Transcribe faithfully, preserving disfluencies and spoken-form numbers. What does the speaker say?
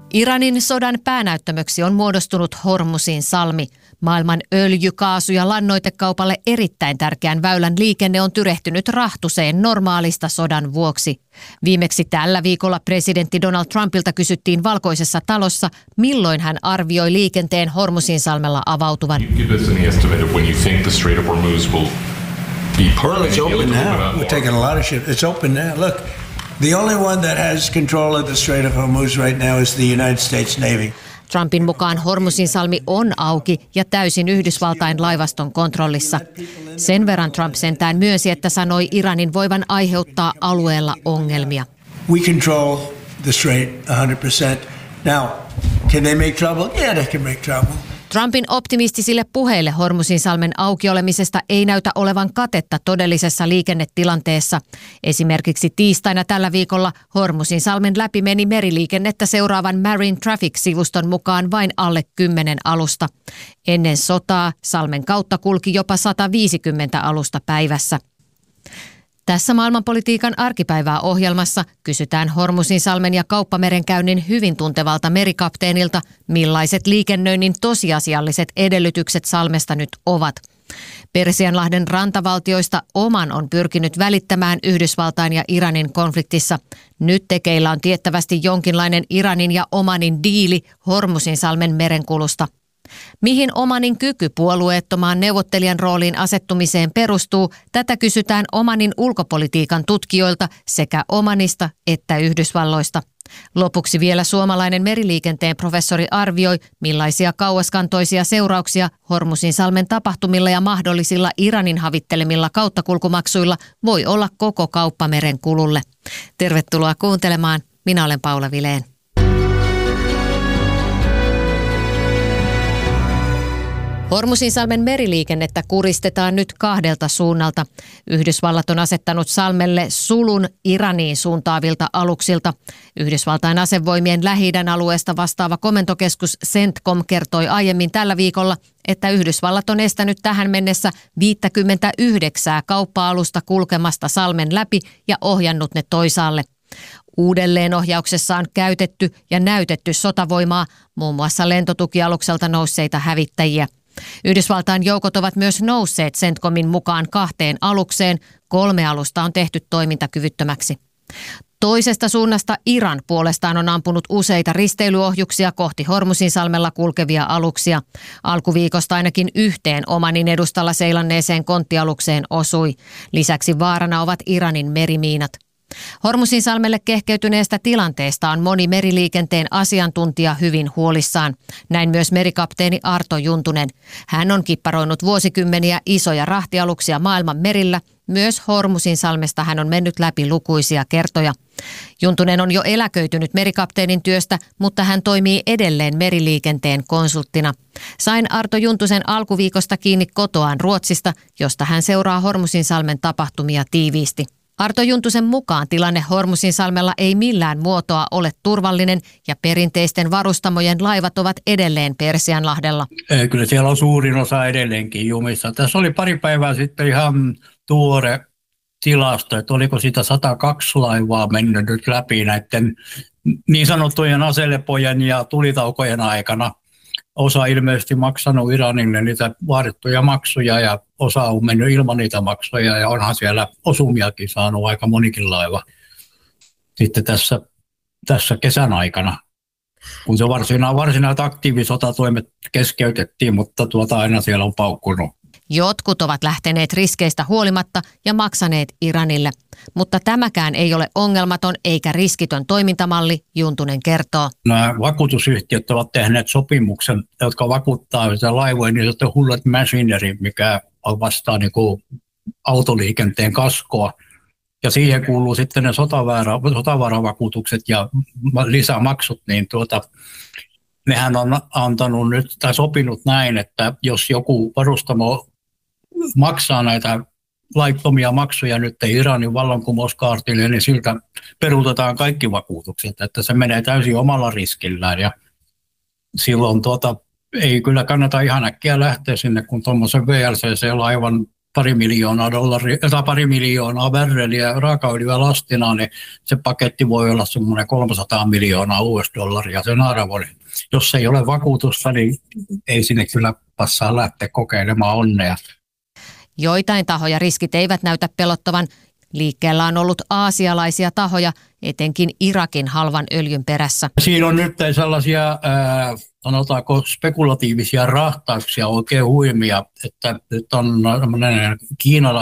Iranin sodan päänäyttämöksi on muodostunut Hormuzin salmi. Maailman öljy-, kaasu- ja lannoitekaupalle erittäin tärkeän väylän liikenne on tyrehtynyt rahtuseen normaalista sodan vuoksi. Viimeksi tällä viikolla presidentti Donald Trumpilta kysyttiin Valkoisessa talossa, milloin hän arvioi liikenteen Hormuzin salmella avautuvan. Well, it's open now. We're taking a lot of shit. It's open now. Look, the only one that has control of the Strait of Hormuz right now is the United States Navy. Trumpin mukaan Hormuzin salmi on auki ja täysin Yhdysvaltain laivaston kontrollissa. Sen verran Trump sentään myönsi, että sanoi Iranin voivan aiheuttaa alueella ongelmia. We control the strait one hundred percent. Now, can they make trouble? Yeah, they can make trouble. Trumpin optimistisille puheille Hormuzin salmen auki olemisesta ei näytä olevan katetta todellisessa liikennetilanteessa. Esimerkiksi tiistaina tällä viikolla Hormuzin salmen läpi meni meriliikennettä seuraavan Marine Traffic-sivuston mukaan vain alle kymmenen alusta. Ennen sotaa salmen kautta kulki jopa sata viisikymmentä alusta päivässä. Tässä maailmanpolitiikan arkipäivää ohjelmassa kysytään Hormuzin salmen ja kauppamerenkäynnin hyvin tuntevalta merikapteenilta, millaiset liikennöinnin tosiasialliset edellytykset salmesta nyt ovat. Persianlahden rantavaltioista Oman on pyrkinyt välittämään Yhdysvaltain ja Iranin konfliktissa. Nyt tekeillä on tiettävästi jonkinlainen Iranin ja Omanin diili Hormuzin salmen merenkulusta. Mihin Omanin kyky puolueettomaan neuvottelijan rooliin asettumiseen perustuu, tätä kysytään Omanin ulkopolitiikan tutkijoilta sekä Omanista että Yhdysvalloista. Lopuksi vielä suomalainen meriliikenteen professori arvioi, millaisia kauaskantoisia seurauksia Hormuzin salmen tapahtumilla ja mahdollisilla Iranin havittelemilla kauttakulkumaksuilla voi olla koko kauppameren kululle. Tervetuloa kuuntelemaan. Minä olen Paula Vilén. Hormuzin salmen meriliikennettä kuristetaan nyt kahdelta suunnalta. Yhdysvallat on asettanut salmelle sulun Iraniin suuntaavilta aluksilta. Yhdysvaltain asevoimien Lähi-idän alueesta vastaava komentokeskus CENTCOM kertoi aiemmin tällä viikolla, että Yhdysvallat on estänyt tähän mennessä viisikymmentäyhdeksän kauppa-alusta kulkemasta salmen läpi ja ohjannut ne toisaalle. Uudelleenohjauksessa on käytetty ja näytetty sotavoimaa, muun muassa lentotukialukselta nousseita hävittäjiä. Yhdysvaltain joukot ovat myös nousseet CENTCOMin mukaan kahteen alukseen. Kolme alusta on tehty toimintakyvyttömäksi. Toisesta suunnasta Iran puolestaan on ampunut useita risteilyohjuksia kohti Hormuzin salmella kulkevia aluksia. Alkuviikosta ainakin yhteen Omanin edustalla seilanneeseen konttialukseen osui. Lisäksi vaarana ovat Iranin merimiinat. Hormuzin salmelle kehkeytyneestä tilanteesta on moni meriliikenteen asiantuntija hyvin huolissaan. Näin myös merikapteeni Arto Juntunen. Hän on kipparoinut vuosikymmeniä isoja rahtialuksia maailman merillä. Myös Hormuzin salmesta hän on mennyt läpi lukuisia kertoja. Juntunen on jo eläköitynyt merikapteenin työstä, mutta hän toimii edelleen meriliikenteen konsulttina. Sain Arto Juntusen alkuviikosta kiinni kotoaan Ruotsista, josta hän seuraa Hormuzin salmen tapahtumia tiiviisti. Arto Juntusen mukaan tilanne Hormuzin salmella ei millään muotoa ole turvallinen ja perinteisten varustamojen laivat ovat edelleen Persianlahdella. Kyllä siellä on suurin osa edelleenkin jumissa. Tässä oli pari päivää sitten ihan tuore tilasto, että oliko sitä sata kaksi laivaa mennyt nyt läpi näiden niin sanottujen aselepojen ja tulitaukojen aikana. Osa ilmeisesti maksanut Iranille niitä vaadittuja maksuja ja osa on mennyt ilman niitä maksuja ja onhan siellä osumiakin saanut aika monikin laiva sitten tässä, tässä kesän aikana, kun se varsina, varsinaiset aktiivisotatoimet keskeytettiin, mutta tuota aina siellä on paukkunut. Jotkut ovat lähteneet riskeistä huolimatta ja maksaneet Iranille, mutta tämäkään ei ole ongelmaton eikä riskitön toimintamalli, Juntunen kertoo. Nämä vakuutusyhtiöt ovat tehneet sopimuksen, jotka vakuuttaa sitä laivoja, niin se on Hullet Machinery, mikä vastaa niin kuin autoliikenteen kaskoa. Ja siihen kuuluu sitten ne sotavaravakuutukset ja lisämaksut, niin tuota, nehän on antanut nyt tai sopinut näin, että jos joku varustamo maksaa näitä laittomia maksuja nyt Iranin vallankumouskaartille, niin siltä peruutetaan kaikki vakuutukset, että se menee täysin omalla riskillään ja silloin tuota, ei kyllä kannata ihan äkkiä lähteä sinne, kun tuommoisen V L C C-laivan pari miljoonaa dollaria, tai pari miljoonaa barrelia raakaöljyä lastina, niin se paketti voi olla semmoinen kolmesataa miljoonaa U S-dollaria sen arvo. Jos ei ole vakuutusta, niin ei sinne kyllä passaa lähteä kokeilemaan onnea. Joitain tahoja riskit eivät näytä pelottavan. Liikkeellä on ollut aasialaisia tahoja, etenkin Irakin halvan öljyn perässä. Siinä on nyt sellaisia, ää, sanotaanko spekulatiivisia rahtauksia oikein huimia, että nyt on kiinalainen